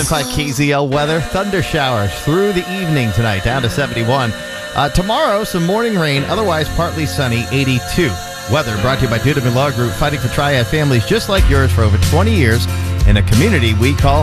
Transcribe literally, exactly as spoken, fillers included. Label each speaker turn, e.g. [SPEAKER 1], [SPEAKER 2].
[SPEAKER 1] five K Z L weather, thunder showers through the evening tonight, down to seventy-one. Uh, tomorrow, some morning rain, otherwise partly sunny, eighty-two. Weather brought to you by Dudeman Law Group, fighting for triad families just like yours for over twenty years in a community we call